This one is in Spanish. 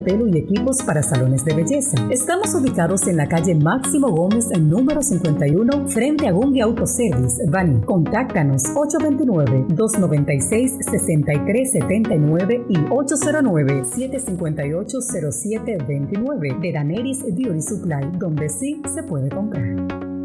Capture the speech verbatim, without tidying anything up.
pelo y equipos para salones de belleza. Estamos ubicados en la calle Máximo Gómez, en número cincuenta y uno, frente a Bunge Autoservice, Baní. Contáctanos ocho dos nueve, dos nueve seis, seis tres siete nueve y ocho cero nueve, siete cinco ocho, cero siete dos nueve de Daneris Beauty Supply, donde sí se puede comprar.